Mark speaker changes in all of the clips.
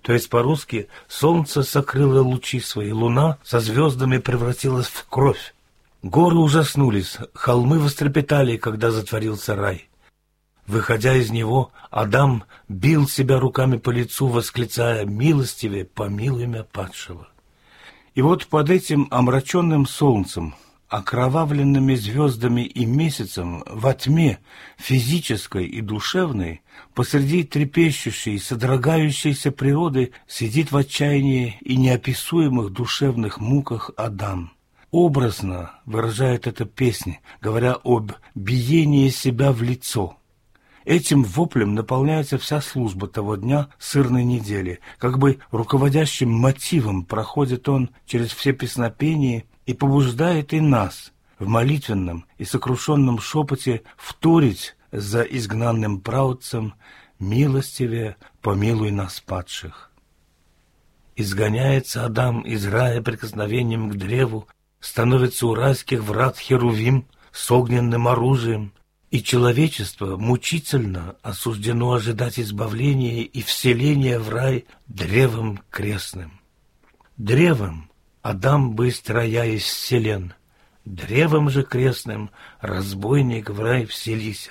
Speaker 1: То есть по-русски солнце сокрыло лучи свои, луна со звездами превратилась в кровь. Горы ужаснулись, холмы вострепетали, когда затворился рай. Выходя из него, Адам бил себя руками по лицу, восклицая: «Милостивее, помилуй меня падшего». И вот под этим омраченным солнцем, окровавленными звездами и месяцем, во тьме физической и душевной, посреди трепещущей и содрогающейся природы сидит в отчаянии и неописуемых душевных муках Адам. Образно выражает эта песня, говоря об биении себя в лицо. Этим воплем наполняется вся служба того дня сырной недели, как бы руководящим мотивом проходит он через все песнопения и побуждает и нас в молитвенном и сокрушенном шепоте вторить за изгнанным праотцем: «Милостивее, помилуй нас падших». Изгоняется Адам из рая прикосновением к древу, становится у райских врат херувим с огненным оружием, и человечество мучительно осуждено ожидать избавления и вселения в рай древом крестным. Древом Адам быстро я исселен, древом же крестным разбойник в рай вселися.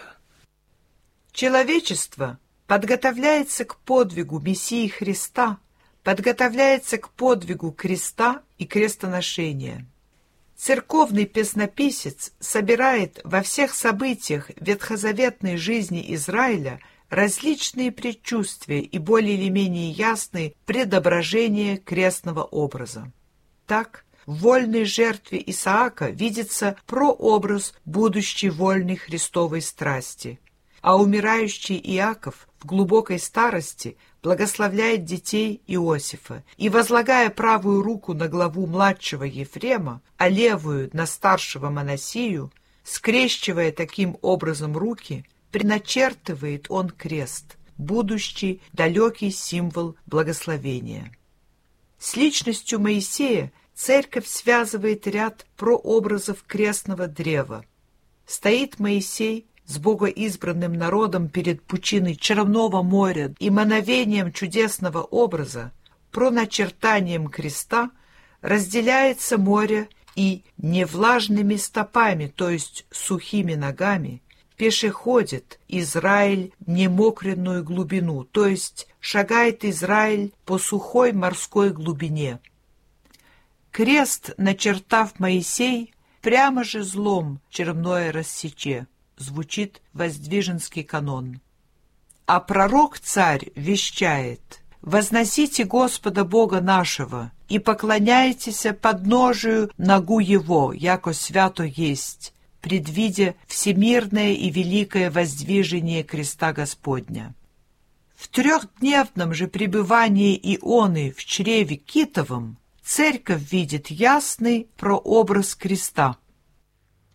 Speaker 2: Человечество подготовляется к подвигу Мессии Христа, подготовляется к подвигу креста и крестоношения. Церковный песнописец собирает во всех событиях ветхозаветной жизни Израиля различные предчувствия и более или менее ясные предображения крестного образа. Так, в вольной жертве Исаака видится прообраз будущей вольной Христовой страсти, а умирающий Иаков в глубокой старости благословляет детей Иосифа и, возлагая правую руку на главу младшего Ефрема, а левую на старшего Манассию, скрещивая таким образом руки, приначертывает он крест, будущий далекий символ благословения. С личностью Моисея церковь связывает ряд прообразов крестного древа. Стоит Моисей с богоизбранным народом перед пучиной Черного моря, и мановением чудесного образа, проначертанием креста, разделяется море, и невлажными стопами, то есть сухими ногами, пешеходит Израиль немокренную глубину, то есть шагает Израиль по сухой морской глубине. Крест, начертав Моисей, прямо же злом черное рассече, звучит воздвиженский канон. А пророк-царь вещает: «Возносите Господа Бога нашего и поклоняйтесь подножию ногу Его, яко свято есть, предвидя всемирное и великое воздвижение креста Господня». В трехдневном же пребывании Ионы в чреве Китовом церковь видит ясный прообраз креста.